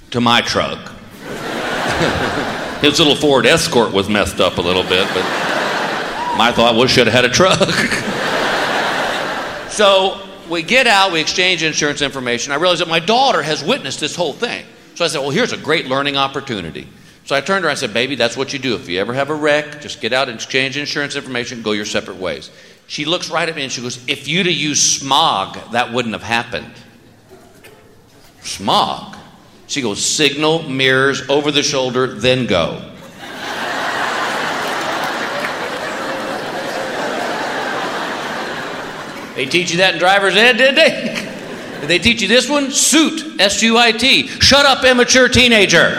to my truck. His little Ford Escort was messed up a little bit, but my thought was should have had a truck. So we get out, we exchange insurance information. I realized that my daughter has witnessed this whole thing. So I said, well, here's a great learning opportunity. So I turned to her and I said, baby, that's what you do. If you ever have a wreck, just get out and exchange insurance information, go your separate ways. She looks right at me and she goes, if you'd have used smog, that wouldn't have happened. Smog? She goes, signal, mirrors, over the shoulder, then go. They teach you that in driver's ed, did they? Did they teach you this one? Suit, S-U-I-T. Shut up, immature teenager.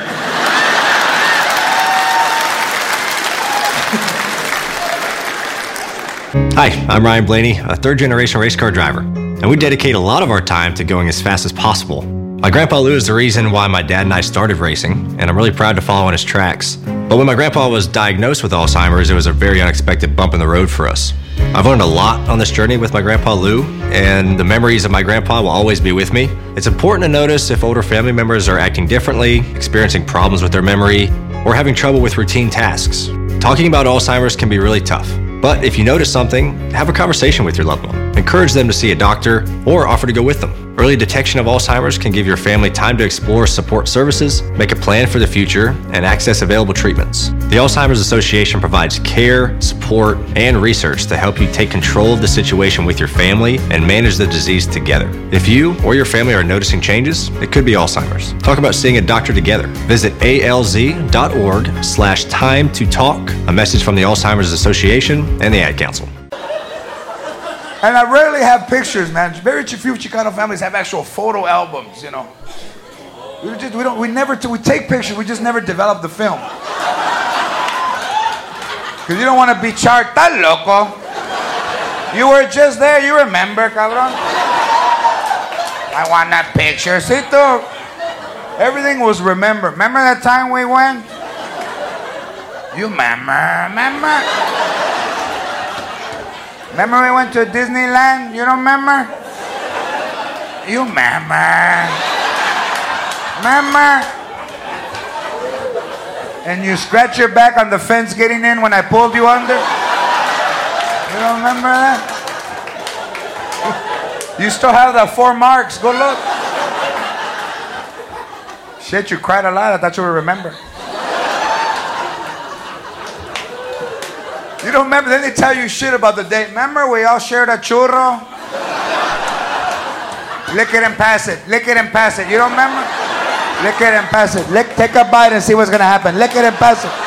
Hi, I'm Ryan Blaney, a third-generation race car driver, and we dedicate a lot of our time to going as fast as possible. My Grandpa Lou is the reason why my dad and I started racing, and I'm really proud to follow in his tracks. But when my grandpa was diagnosed with Alzheimer's, it was a very unexpected bump in the road for us. I've learned a lot on this journey with my Grandpa Lou, and the memories of my grandpa will always be with me. It's important to notice if older family members are acting differently, experiencing problems with their memory, or having trouble with routine tasks. Talking about Alzheimer's can be really tough. But if you notice something, have a conversation with your loved one. Encourage them to see a doctor or offer to go with them. Early detection of Alzheimer's can give your family time to explore support services, make a plan for the future, and access available treatments. The Alzheimer's Association provides care, support, and research to help you take control of the situation with your family and manage the disease together. If you or your family are noticing changes, it could be Alzheimer's. Talk about seeing a doctor together. Visit alz.org/time to talk. A message from the Alzheimer's Association and the Ad Council. And I rarely have pictures, man. Very few Chicano families have actual photo albums, you know. We take pictures, we just never develop the film. Because you don't want to be charged, "Tá loco. You were just there, you remember, cabrón." I want that picture, Cito. Everything was remember. Remember that time we went? You remember? Remember we went to Disneyland? You don't remember? You remember? Remember? And you scratch your back on the fence getting in when I pulled you under? You don't remember that? You still have the 4 marks. Go look. Shit, you cried a lot. I thought you would remember. You don't remember? Then they tell you shit about the date. Remember we all shared a churro? Lick it and pass it. Lick it and pass it. You don't remember? Lick it and pass it. Take a bite and see what's going to happen. Lick it and pass it.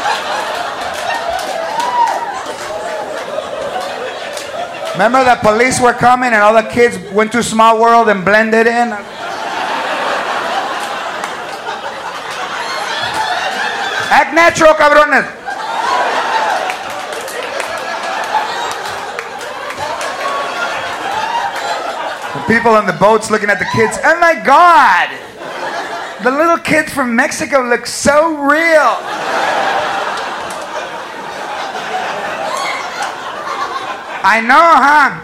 Remember the police were coming and all the kids went to Small World and blended in? Act natural, cabrones. People on the boats looking at the kids. Oh my God! The little kids from Mexico look so real. I know, huh?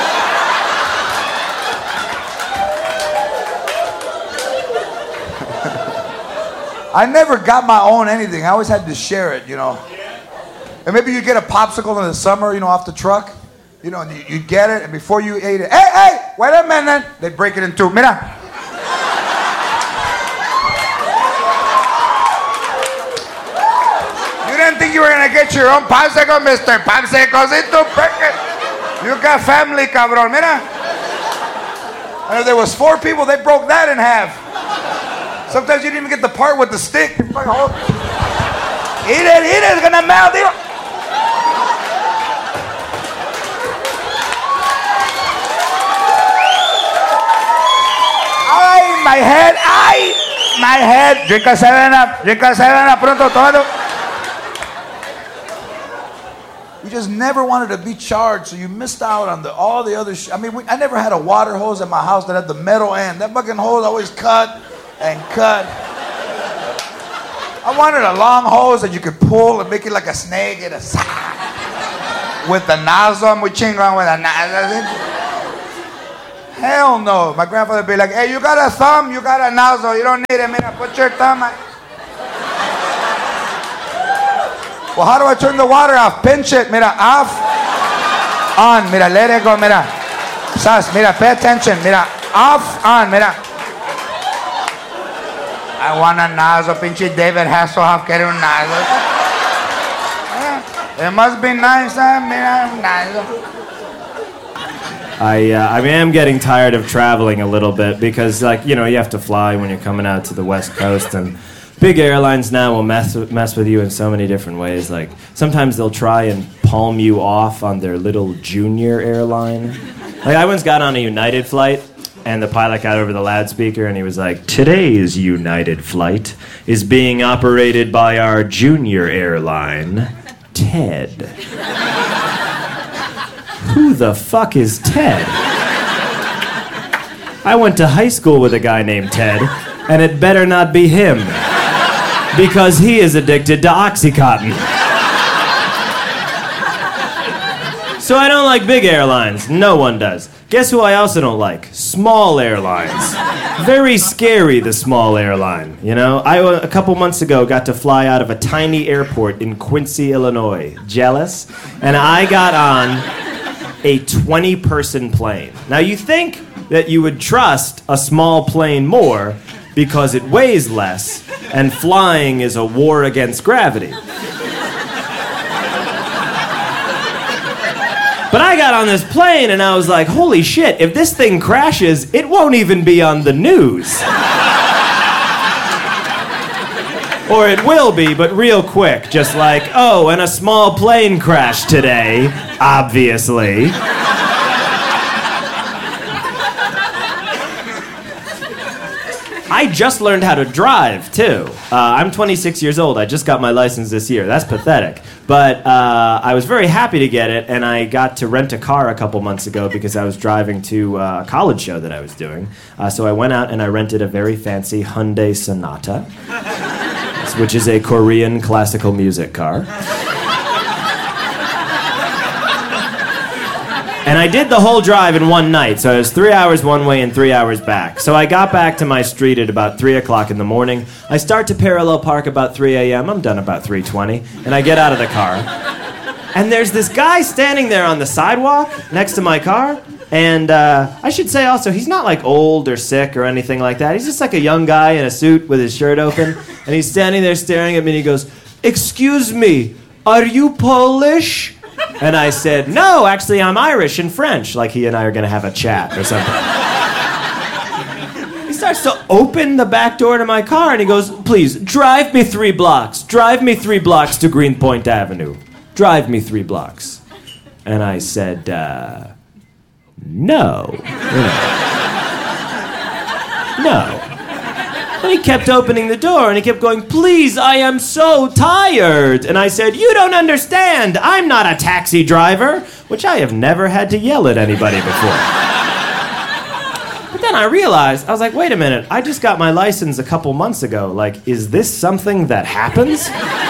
I never got my own anything. I always had to share it, you know. And maybe you get a popsicle in the summer, you know, off the truck. You know, and you get it, and before you ate it, hey, wait a minute, they break it in two. Mira. You didn't think you were going to get your own popsicle, Mr. Popsiclecito? You got family, cabrón. Mira. And if there was 4 people, they broke that in half. Sometimes you didn't even get the part with the stick. Eat it, it's going to melt. My head, drink a 7-Up, pronto, todo. We just never wanted to be charged, so you missed out on all the other I mean, I never had a water hose at my house that had the metal end. That fucking hose always cut and cut. I wanted a long hose that you could pull and make it like a snake and with the nozzle. Muy chingón with a nozzle. Hell no. My grandfather would be like, hey, you got a thumb, you got a nozzle, you don't need it. Mira, put your thumb on. Well, how do I turn the water off? Pinch it. Mira, off. On. Mira, let it go. Mira. Sas, mira, pay attention. Mira, off, on. Mira. I want a nozzle. Pinche David Hasselhoff quiere un nozzle. It must be nice, mira, un nozzle. I am getting tired of traveling a little bit because, like, you have to fly when you're coming out to the West Coast, and big airlines now will mess with you in so many different ways. Like, sometimes they'll try and palm you off on their little junior airline. Like, I once got on a United flight, and the pilot got over the loudspeaker, and he was like, "Today's United flight is being operated by our junior airline, Ted." Who the fuck is Ted? I went to high school with a guy named Ted, and it better not be him, because he is addicted to Oxycontin. So I don't like big airlines. No one does. Guess who I also don't like? Small airlines. Very scary, the small airline. I, a couple months ago, got to fly out of a tiny airport in Quincy, Illinois. Jealous? And I got on a 20-person plane. Now, you think that you would trust a small plane more because it weighs less, and flying is a war against gravity. But I got on this plane and I was like, holy shit, if this thing crashes, it won't even be on the news. Or it will be, but real quick, just like, oh, and a small plane crashed today, obviously. I just learned how to drive, too. I'm 26 years old. I just got my license this year. That's pathetic. But I was very happy to get it, and I got to rent a car a couple months ago because I was driving to a college show that I was doing. So I went out and I rented a very fancy Hyundai Sonata, which is a Korean classical music car. And I did the whole drive in one night, so it was 3 hours one way and 3 hours back. So I got back to my street at about 3 o'clock in the morning. I start to parallel park about 3 a.m. I'm done about 3:20, and I get out of the car. And there's this guy standing there on the sidewalk next to my car. And I should say also, he's not like old or sick or anything like that. He's just like a young guy in a suit with his shirt open. And he's standing there staring at me and he goes, "Excuse me, are you Polish?" And I said, "No, actually I'm Irish and French." Like he and I are going to have a chat or something. He starts to open the back door to my car and he goes, "Please, drive me 3 blocks. Drive me 3 blocks to Greenpoint Avenue. Drive me 3 blocks." And I said, no. No. And he kept opening the door and he kept going, "Please, I am so tired." And I said, "You don't understand. I'm not a taxi driver," which I have never had to yell at anybody before. But then I realized, I was like, wait a minute, I just got my license a couple months ago. Like, is this something that happens?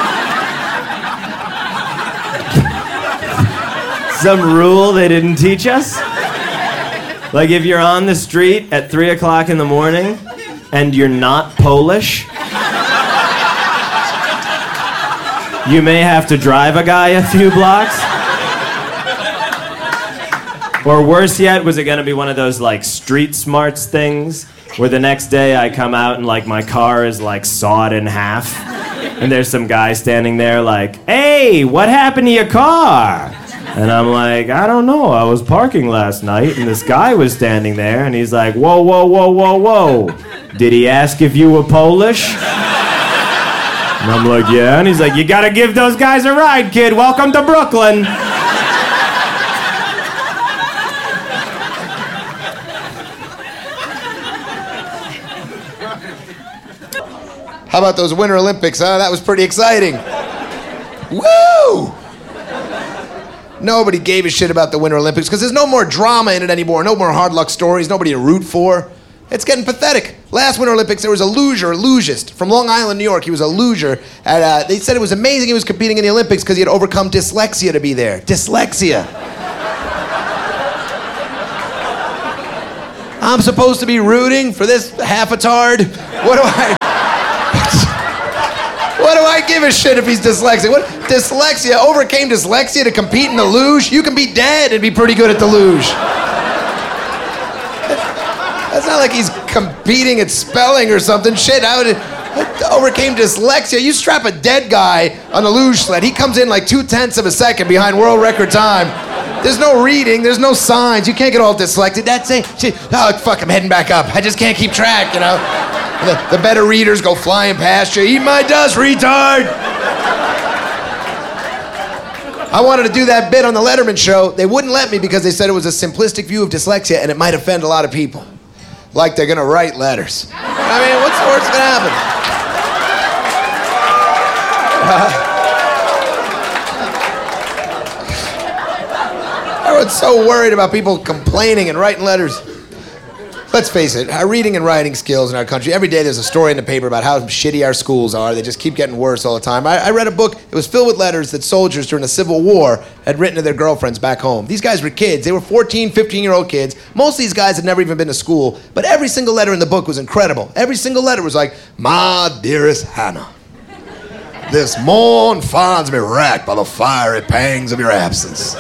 Some rule they didn't teach us? Like, if you're on the street at 3 o'clock in the morning and you're not Polish, you may have to drive a guy a few blocks. Or worse yet, was it going to be one of those, like, street smarts things where the next day I come out and, like, my car is, like, sawed in half and there's some guy standing there like, "Hey, what happened to your car?" And I'm like, "I don't know. I was parking last night, and this guy was standing there, and he's like, whoa, whoa, whoa, whoa, whoa. Did he ask if you were Polish?" And I'm like, "Yeah." And he's like, "You gotta give those guys a ride, kid. Welcome to Brooklyn." How about those Winter Olympics, huh? That was pretty exciting. Woo! Nobody gave a shit about the Winter Olympics because there's no more drama in it anymore, no more hard luck stories, nobody to root for. It's getting pathetic. Last Winter Olympics, there was a lugist from Long Island, New York. He was a luger. And they said it was amazing he was competing in the Olympics because he had overcome dyslexia to be there. Dyslexia. I'm supposed to be rooting for this half-a-tard? What do I give a shit if he's dyslexic? What? Dyslexia, overcame dyslexia to compete in the luge? You can be dead and be pretty good at the luge. That's not like he's competing at spelling or something. Shit, I overcame dyslexia. You strap a dead guy on a luge sled, he comes in like 0.2 of a second behind world record time. There's no reading, there's no signs. You can't get all dyslexic. That's it. Oh, fuck, I'm heading back up. I just can't keep track, you know? The better readers go flying past you. Eat my dust, retard! I wanted to do that bit on the Letterman show. They wouldn't let me because they said it was a simplistic view of dyslexia and it might offend a lot of people. Like they're gonna write letters. I mean, what's the worst gonna happen? Everyone's so worried about people complaining and writing letters. Let's face it, our reading and writing skills in our country, every day there's a story in the paper about how shitty our schools are. They just keep getting worse all the time. I read a book, it was filled with letters that soldiers during the Civil War had written to their girlfriends back home. These guys were kids. They were 14, 15-year-old kids. Most of these guys had never even been to school, but every single letter in the book was incredible. Every single letter was like, "My dearest Hannah, this morn finds me racked by the fiery pangs of your absence.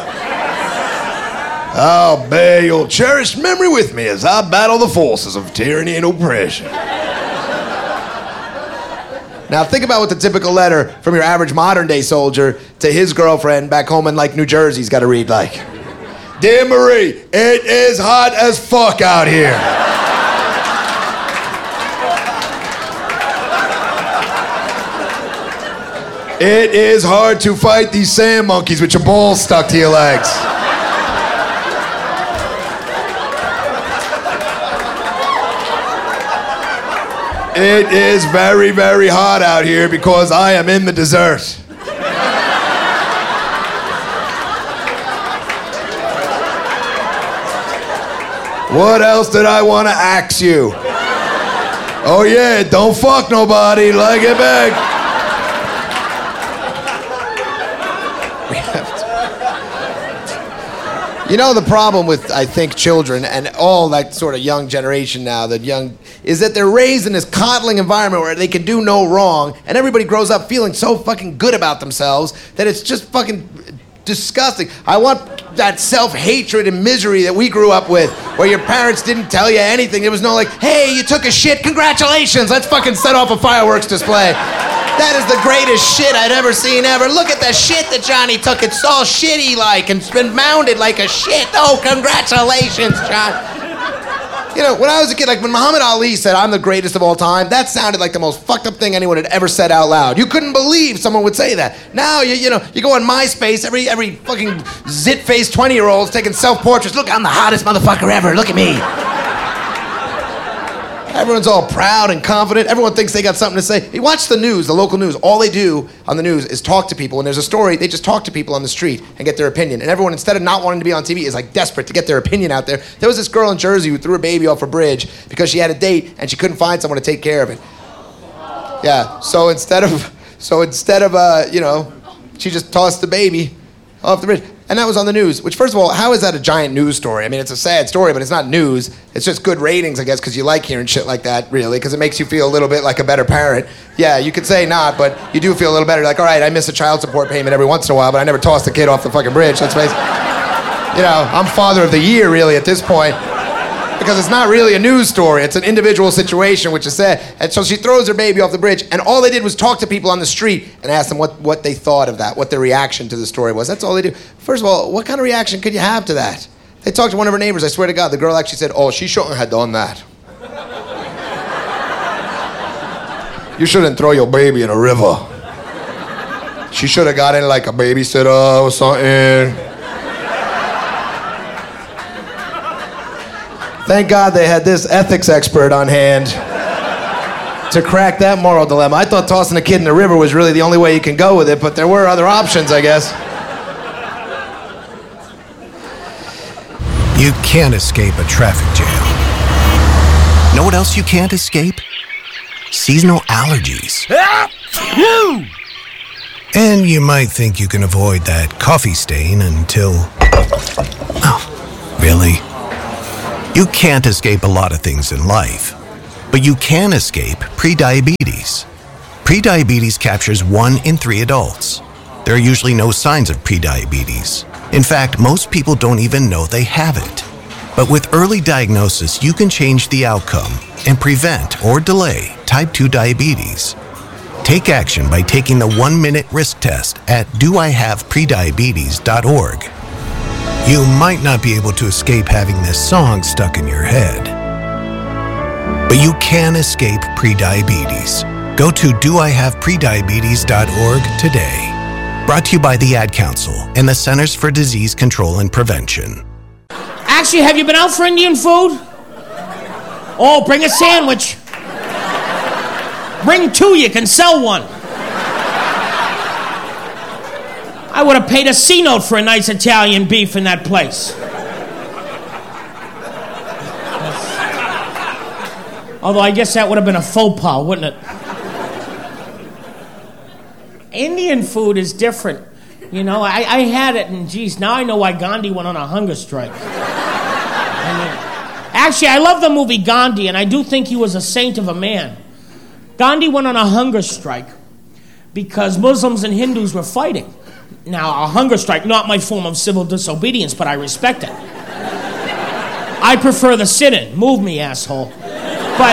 I'll bear your cherished memory with me as I battle the forces of tyranny and oppression." Now think about what the typical letter from your average modern-day soldier to his girlfriend back home in like New Jersey's got to read like. "Dear Marie, it is hot as fuck out here. It is hard to fight these sand monkeys with your balls stuck to your legs. It is very, very hot out here because I am in the desert. What else did I want to ask you? Oh yeah, don't fuck nobody, like it back." You know, the problem with, I think, children and all that sort of young generation now, is that they're raised in this coddling environment where they can do no wrong, and everybody grows up feeling so fucking good about themselves that it's just fucking disgusting. I want that self-hatred and misery that we grew up with, where your parents didn't tell you anything. There was no like, "Hey, you took a shit, congratulations, let's fucking set off a fireworks display. That is the greatest shit I'd ever seen ever. Look at the shit that Johnny took. It's all shitty like, and it's been mounded like a shit. Oh, congratulations, John." You know, when I was a kid, like when Muhammad Ali said, "I'm the greatest of all time," that sounded like the most fucked up thing anyone had ever said out loud. You couldn't believe someone would say that. Now, you go on MySpace, every fucking zit-faced 20-year-old's taking self-portraits. "Look, I'm the hottest motherfucker ever. Look at me." Everyone's all proud and confident. Everyone thinks they got something to say. You watch the news, the local news. All they do on the news is talk to people. When there's a story, they just talk to people on the street and get their opinion. And everyone, instead of not wanting to be on TV, is like desperate to get their opinion out there. There was this girl in Jersey who threw her baby off a bridge because she had a date and she couldn't find someone to take care of it. Yeah, so instead of, she just tossed the baby off the bridge. And that was on the news, which, first of all, how is that a giant news story? I mean, it's a sad story, but it's not news. It's just good ratings, I guess, because you like hearing shit like that, really, because it makes you feel a little bit like a better parent. Yeah, you could say not, but you do feel a little better. Like, all right, I miss a child support payment every once in a while, but I never tossed the kid off the fucking bridge. Let's face it. I'm father of the year, really, at this point. Because it's not really a news story. It's an individual situation, which is sad. And so she throws her baby off the bridge, and all they did was talk to people on the street and ask them what they thought of that, what their reaction to the story was. That's all they do. First of all, what kind of reaction could you have to that? They talked to one of her neighbors. I swear to God, the girl actually said, "Oh, she shouldn't have done that. You shouldn't throw your baby in a river. She should have got in like a babysitter or something." Thank God they had this ethics expert on hand to crack that moral dilemma. I thought tossing a kid in the river was really the only way you can go with it, but there were other options, I guess. You can't escape a traffic jam. Know what else you can't escape? Seasonal allergies. And you might think you can avoid that coffee stain until... Oh, really? You can't escape a lot of things in life, but you can escape prediabetes. Prediabetes captures 1 in 3 adults. There are usually no signs of prediabetes. In fact, most people don't even know they have it. But with early diagnosis, you can change the outcome and prevent or delay type 2 diabetes. Take action by taking the 1-minute risk test at doihaveprediabetes.org. You might not be able to escape having this song stuck in your head, but you can escape prediabetes. Go to doihaveprediabetes.org today. Brought to you by the Ad Council and the Centers for Disease Control and Prevention. Actually, have you been out for Indian food? Oh, bring a sandwich. Bring 2, you can sell 1. I would have paid a C-note for a nice Italian beef in that place. Although I guess that would have been a faux pas, wouldn't it? Indian food is different. You know, I had it, and geez, now I know why Gandhi went on a hunger strike. Actually, I love the movie Gandhi, and I do think he was a saint of a man. Gandhi went on a hunger strike because Muslims and Hindus were fighting. Now, a hunger strike, not my form of civil disobedience, but I respect it. I prefer the sit-in. Move me, asshole. But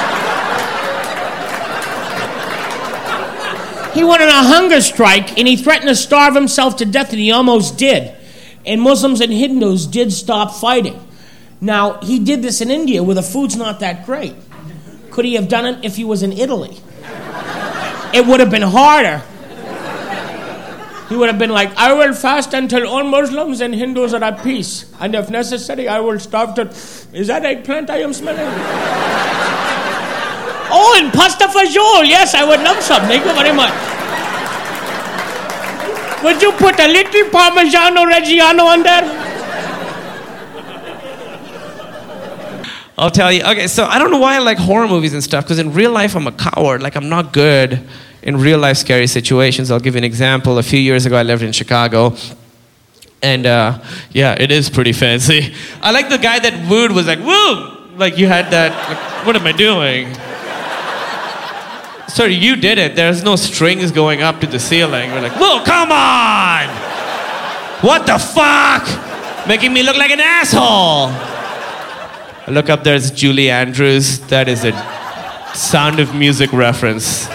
he went on a hunger strike, and he threatened to starve himself to death, and he almost did. And Muslims and Hindus did stop fighting. Now, he did this in India, where the food's not that great. Could he have done it if he was in Italy? It would have been harder. He would have been like, I will fast until all Muslims and Hindus are at peace. And if necessary, I will starve to... Is that eggplant I am smelling? Oh, and pasta fagioli. Yes, I would love some. Thank you very much. Would you put a little Parmigiano Reggiano on there? I'll tell you. Okay, so I don't know why I like horror movies and stuff, because in real life I'm a coward. Like, I'm not good in real life scary situations. I'll give you an example. A few years ago I lived in Chicago, and yeah, it is pretty fancy. I like the guy that wooed was like, woo! Like, you had that, like, what am I doing? Sir, you did it. There's no strings going up to the ceiling. We're like, whoa, come on! What the fuck? Making me look like an asshole. I look up, there's Julie Andrews. That is a Sound of Music reference.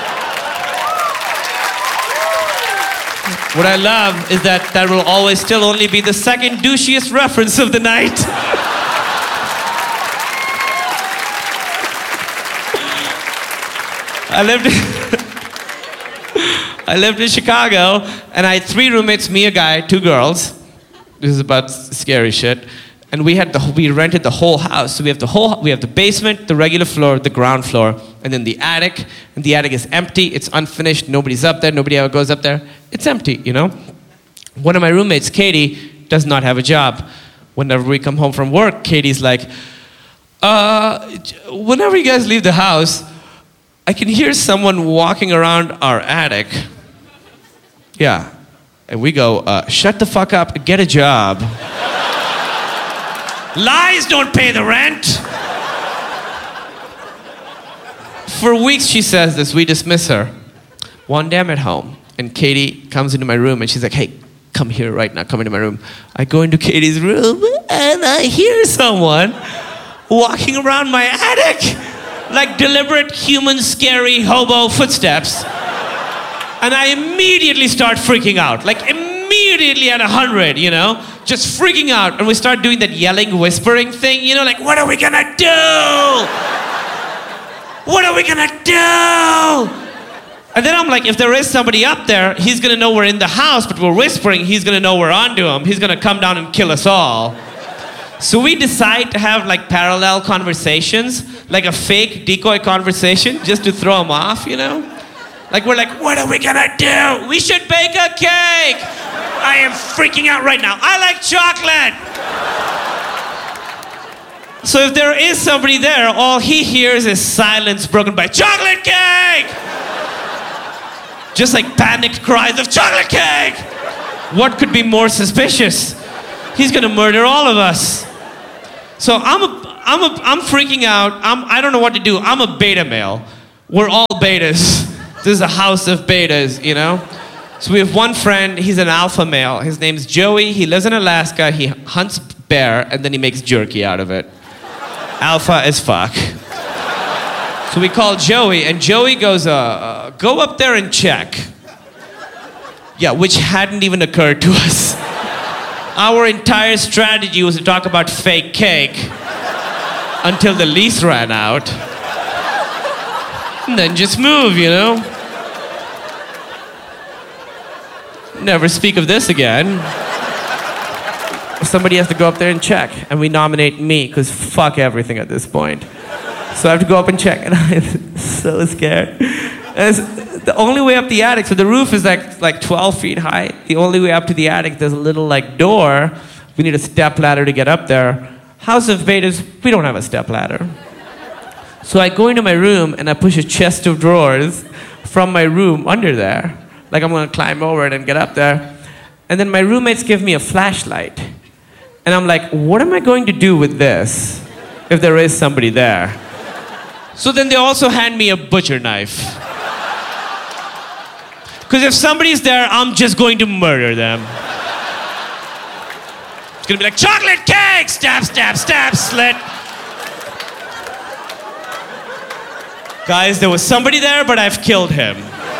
What I love is that that will always still only be the second douchiest reference of the night. I lived in Chicago, and I had 3 roommates, me, a guy, 2 girls. This is about scary shit. And we rented the whole house. So we have the basement, the regular floor, the ground floor, and then the attic. And the attic is empty. It's unfinished. Nobody's up there. Nobody ever goes up there. It's empty, you know? One of my roommates, Katie, does not have a job. Whenever we come home from work, Katie's like, whenever you guys leave the house, I can hear someone walking around our attic. Yeah. And we go, shut the fuck up and get a job. Lies don't pay the rent. For weeks she says this, we dismiss her. One day I'm at home, and Katie comes into my room, and she's like, hey, come here right now, come into my room. I go into Katie's room, and I hear someone walking around my attic, like deliberate human scary hobo footsteps. And I immediately start freaking out, like immediately at 100, you know? Just freaking out, and we start doing that yelling, whispering thing, you know, like, what are we gonna do? What are we gonna do? And then I'm like, if there is somebody up there, he's gonna know we're in the house, but we're whispering, he's gonna know we're onto him. He's gonna come down and kill us all. So we decide to have like parallel conversations, like a fake decoy conversation, just to throw him off, you know? Like, we're like, what are we gonna do? We should bake a cake. I am freaking out right now. I like chocolate. So if there is somebody there, all he hears is silence broken by chocolate cake. Just like panicked cries of chocolate cake. What could be more suspicious? He's gonna murder all of us. So I'm freaking out. I don't know what to do. I'm a beta male. We're all betas. This is a house of betas, you know? So we have one friend, he's an alpha male. His name's Joey. He lives in Alaska. He hunts bear, and then he makes jerky out of it. Alpha as fuck. So we call Joey, and Joey goes, go up there and check. Yeah, which hadn't even occurred to us. Our entire strategy was to talk about fake cake until the lease ran out. And then just move, you know? Never speak of this again. Somebody has to go up there and check, and we nominate me, because fuck everything at this point. So I have to go up and check, and I'm so scared. And it's the only way up the attic, so the roof is like 12 feet high. The only way up to the attic, there's a little like door. We need a step ladder to get up there. House of Betas, we don't have a step ladder. So I go into my room, and I push a chest of drawers from my room under there. Like I'm gonna climb over it and get up there. And then my roommates give me a flashlight. And I'm like, what am I going to do with this if there is somebody there? So then they also hand me a butcher knife. Because if somebody's there, I'm just going to murder them. It's gonna be like, chocolate cake! Stab, stab, stab, slit. Guys, there was somebody there, but I've killed him.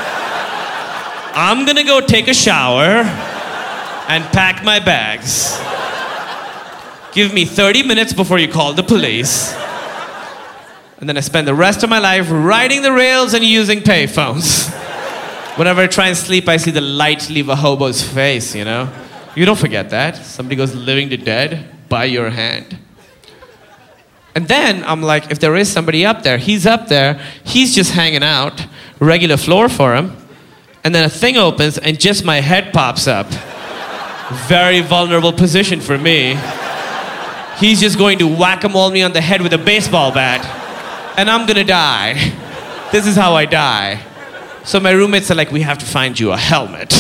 I'm gonna go take a shower and pack my bags. Give me 30 minutes before you call the police. And then I spend the rest of my life riding the rails and using payphones. Whenever I try and sleep, I see the light leave a hobo's face, you know? You don't forget that. Somebody goes living to dead by your hand. And then I'm like, if there is somebody up there, he's up there, he's just hanging out, regular floor for him. And then a thing opens and just my head pops up. Very vulnerable position for me. He's just going to whack-a-mole me on the head with a baseball bat. And I'm gonna die. This is how I die. So my roommates are like, we have to find you a helmet.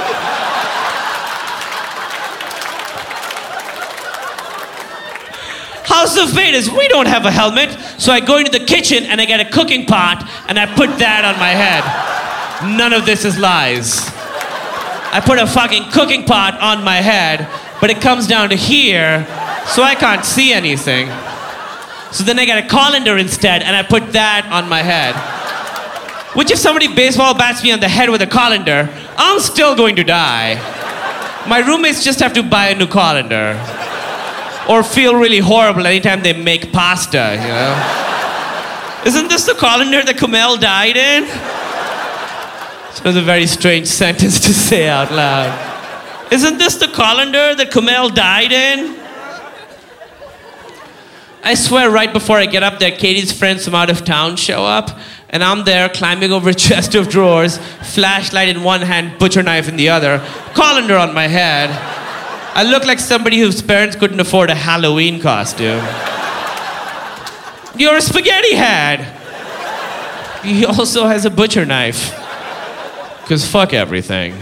House of Betas, we don't have a helmet. So I go into the kitchen and I get a cooking pot and I put that on my head. None of this is lies. I put a fucking cooking pot on my head, but it comes down to here, so I can't see anything. So then I get a colander instead, and I put that on my head. Which if somebody baseball bats me on the head with a colander, I'm still going to die. My roommates just have to buy a new colander. Or feel really horrible anytime they make pasta, you know? Isn't this the colander that Kumail died in? It was a very strange sentence to say out loud. Isn't this the colander that Kumail died in? I swear right before I get up there, Katie's friends from out of town show up, and I'm there climbing over a chest of drawers, flashlight in one hand, butcher knife in the other, colander on my head. I look like somebody whose parents couldn't afford a Halloween costume. You're a spaghetti head. He also has a butcher knife. Because fuck everything.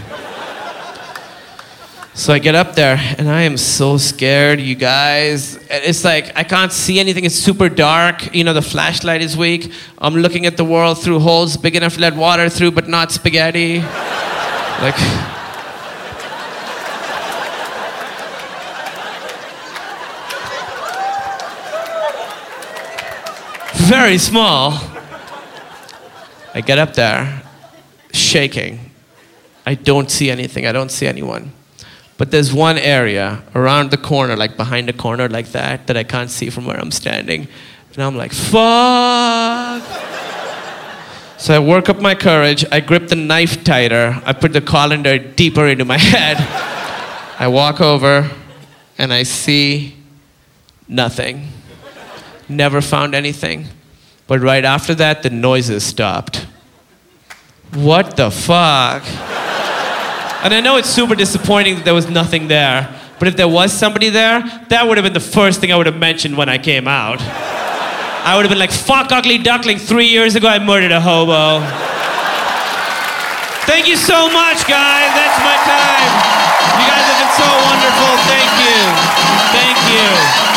So I get up there, and I am so scared, you guys. It's like, I can't see anything. It's super dark. You know, the flashlight is weak. I'm looking at the world through holes big enough to let water through, but not spaghetti. Like... very small. I get up there, shaking. I don't see anything. I don't see anyone. But there's one area around the corner, like behind a corner like that I can't see from where I'm standing. And I'm like, fuck. So I work up my courage. I grip the knife tighter. I put the colander deeper into my head. I walk over and I see nothing. Never found anything. But right after that, the noises stopped. What the fuck? And I know it's super disappointing that there was nothing there, but if there was somebody there, that would have been the first thing I would have mentioned when I came out. I would have been like, fuck Ugly Duckling, 3 years ago I murdered a hobo. Thank you so much, guys. That's my time. You guys have been so wonderful. Thank you. Thank you.